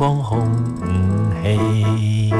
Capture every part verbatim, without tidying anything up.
光红黑。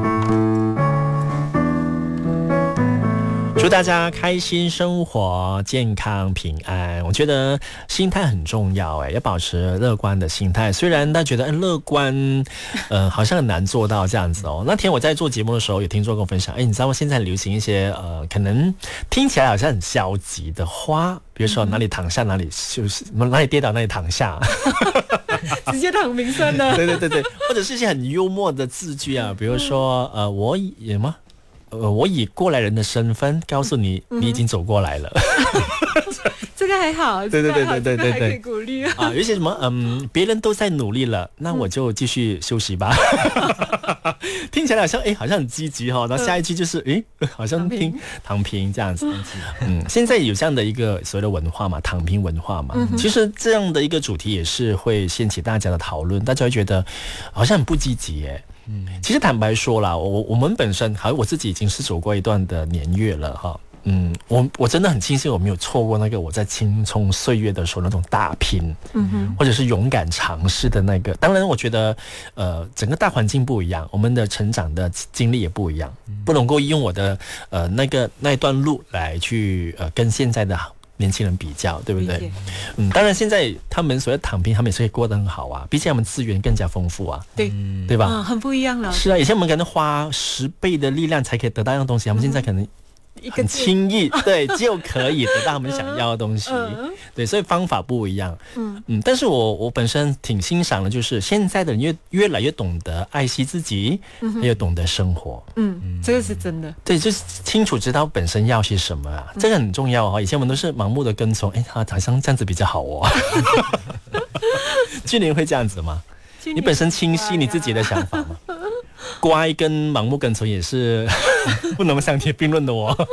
祝大家开心生活，健康平安。我觉得心态很重要，哎，要保持乐观的心态。虽然大家觉得乐观，呃，好像很难做到这样子哦。那天我在做节目的时候，有听众跟我分享，哎，你知道吗？现在流行一些呃，可能听起来好像很消极的话，比如说哪里躺下哪里休息，哪里跌倒哪里躺下， 直接躺平算了。 对对对对，或者是一些很幽默的字句啊，比如说呃，我也吗？呃，我以过来人的身份告诉你，你已经走过来了。 这个还好， 对对对对对对对， 可以鼓励啊。 有些什么嗯，别人都在努力了，那我就继续休息吧。听起来好像哎，好像很积极哈、哦。然后下一句就是哎，好像听躺平这样子。嗯，现在有这样的一个所谓的文化嘛，躺平文化嘛。嗯、其实这样的一个主题也是会掀起大家的讨论，大家会觉得好像很不积极耶。嗯，其实坦白说啦，我我们本身，好像我自己已经是走过一段的年月了哈。嗯，我我真的很庆幸我没有错过那个我在青葱岁月的时候那种大拼，嗯哼，或者是勇敢尝试的那个。当然，我觉得呃，整个大环境不一样，我们的成长的经历也不一样，不能够用我的呃那个那一段路来去呃跟现在的年轻人比较，对不对？嗯，当然现在他们所谓躺平，他们也是可以过得很好啊，毕竟他们资源更加丰富啊， 对对吧、 嗯？很不一样了。 是啊，以前我们可能花十倍的力量才可以得到一样东西，他们现在可能很轻易对就可以得到他们想要的东西，嗯、对，所以方法不一样。嗯嗯，但是我我本身挺欣赏的，就是现在的人越越来越懂得爱惜自己，嗯、也懂得生活。 嗯，这个是真的。 对，就是清楚知道本身要些什么啊，嗯、这个很重要哦。以前我们都是盲目的跟从，哎，好像这样子比较好哦。俊霖会这样子吗？你本身清晰你自己的想法吗？乖跟盲目跟从也是不能相提并论的哦。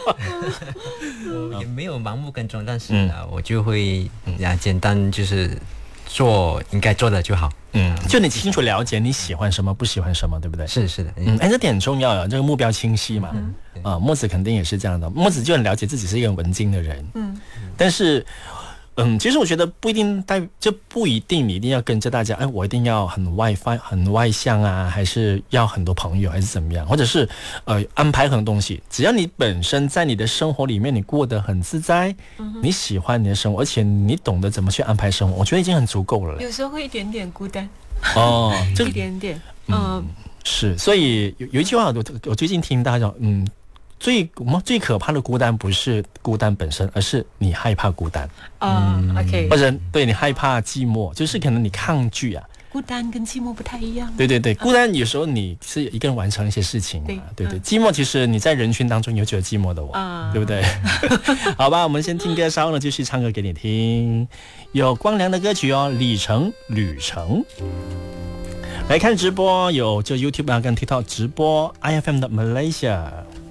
我也没有盲目跟踪，但是呢、嗯，我就会啊简单就是做应该做的就好。 嗯，就你清楚了解你喜欢什么，不喜欢什么，对不对？ 是是的， 嗯，哎，这点很重要啊，这个目标清晰嘛。嗯、啊，墨子肯定也是这样的，墨子就很了解自己是一个文静的人。嗯，但是。嗯，其实我觉得不一定带，就不一定你一定要跟着大家，哎，我一定要很外放、很外向啊，还是要很多朋友，还是怎么样，或者是呃安排很多东西。只要你本身在你的生活里面，你过得很自在，嗯、你喜欢你的生活，而且你懂得怎么去安排生活，我觉得已经很足够了。 有时候会一点点孤单。 哦，这一点点， 嗯，嗯是。所以有有一句话我，我最近听大家讲，嗯。最我们最可怕的孤单不是孤单本身，而是你害怕孤单啊、嗯、，OK， 或者对你害怕寂寞，就是可能你抗拒啊。 孤单跟寂寞不太一样。 对对对，孤单有时候你是一个人完成一些事情嘛，对对对。寂寞其实你在人群当中有觉得寂寞的我，啊、对不对？好吧，我们先听歌，稍后呢继续唱歌给你听。有光良的歌曲哦，《里程旅程》。来看直播，有就 YouTube 啊跟 TikTok 直播 I F M 的 Malaysia。